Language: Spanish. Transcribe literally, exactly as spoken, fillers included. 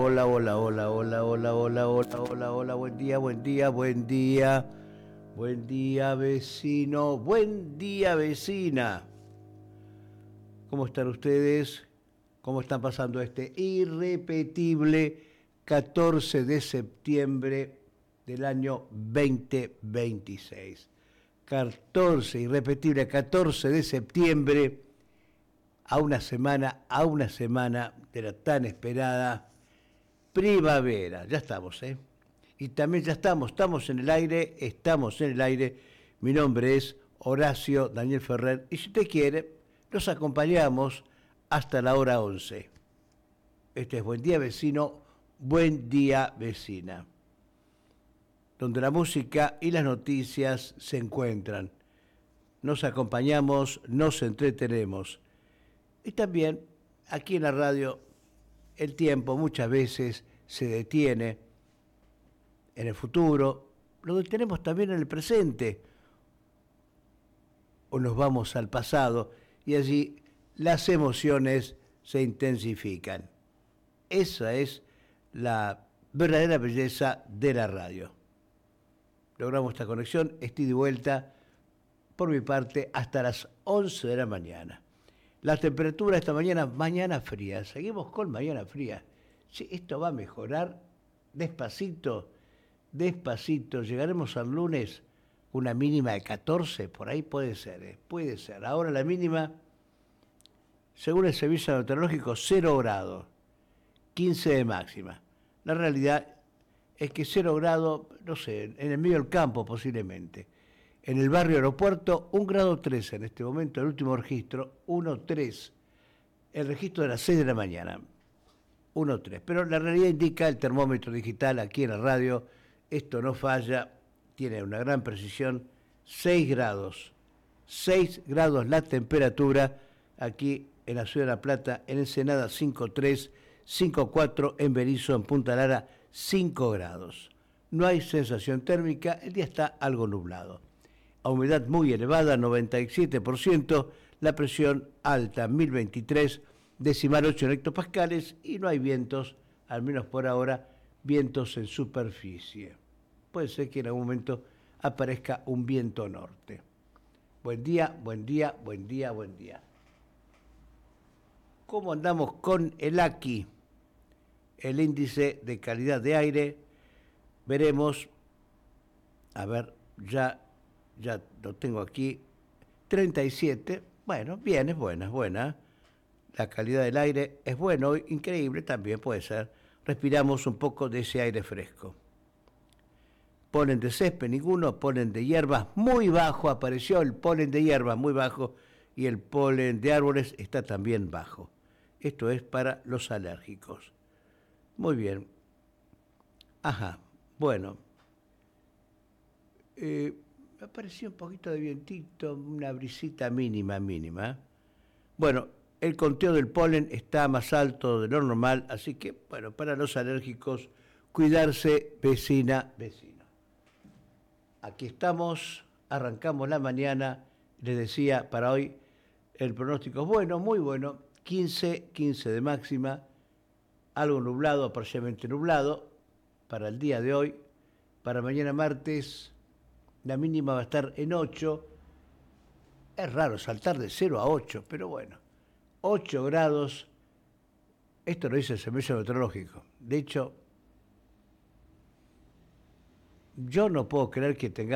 Hola, hola, hola, hola, hola, hola, hola, hola, hola, buen día, buen día, buen día, buen día, vecino, buen día, vecina. ¿Cómo están ustedes? ¿Cómo están pasando este irrepetible catorce de septiembre del año veinte veintiséis? catorce, irrepetible, catorce de septiembre, a una semana, a una semana de la tan esperada primavera. Ya estamos, ¿eh? Y también ya estamos, estamos en el aire, estamos en el aire. Mi nombre es Horacio Daniel Ferrer y si usted quiere, nos acompañamos hasta la hora once. Este es Buen Día Vecino, Buen Día Vecina, donde la música y las noticias se encuentran. Nos acompañamos, nos entretenemos. Y también aquí en la radio el tiempo muchas veces se detiene en el futuro, lo detenemos también en el presente, o nos vamos al pasado y allí las emociones se intensifican. Esa es la verdadera belleza de la radio. Logramos esta conexión, estoy de vuelta por mi parte hasta las once de la mañana. La temperatura esta mañana, mañana fría, seguimos con mañana fría. Sí, esto va a mejorar despacito, despacito. Llegaremos al lunes una mínima de catorce, por ahí puede ser, ¿eh? Puede ser. Ahora la mínima, según el servicio meteorológico, cero grados, quince de máxima. La realidad es que cero grado, no sé, en el medio del campo posiblemente. En el barrio aeropuerto, un grado tres en este momento, el último registro, uno tres. El registro de las seis de la mañana, uno tres. Pero la realidad indica el termómetro digital aquí en la radio, esto no falla, tiene una gran precisión, seis grados. seis grados la temperatura aquí en la ciudad de La Plata, en Ensenada cinco tres, cinco cuatro, en Berizo, en Punta Lara, cinco grados. No hay sensación térmica, el día está algo nublado. A humedad muy elevada, noventa y siete por ciento, la presión alta, mil veintitrés, decimal ocho en hectopascales, y no hay vientos, al menos por ahora, vientos en superficie. Puede ser que en algún momento aparezca un viento norte. Buen día, buen día, buen día, buen día. ¿Cómo andamos con el A Q I? El índice de calidad de aire. Veremos, a ver, ya, ya lo tengo aquí, treinta y siete, bueno, bien, es buena, es buena. La calidad del aire es bueno, increíble también puede ser. Respiramos un poco de ese aire fresco. Polen de césped ninguno, polen de hierbas muy bajo, apareció el polen de hierbas muy bajo y el polen de árboles está también bajo. Esto es para los alérgicos. Muy bien. Ajá, bueno. Eh, me pareció un poquito de vientito, una brisita mínima, mínima. Bueno, el conteo del polen está más alto de lo normal, así que, bueno, para los alérgicos, cuidarse, vecina, vecino. Aquí estamos, arrancamos la mañana, les decía, para hoy el pronóstico es bueno, muy bueno, quince, quince de máxima, algo nublado, parcialmente nublado, para el día de hoy. Para mañana martes, la mínima va a estar en ocho. Es raro saltar de cero a ocho, pero bueno, ocho grados. Esto lo dice el servicio meteorológico. De hecho, yo no puedo creer que tengamos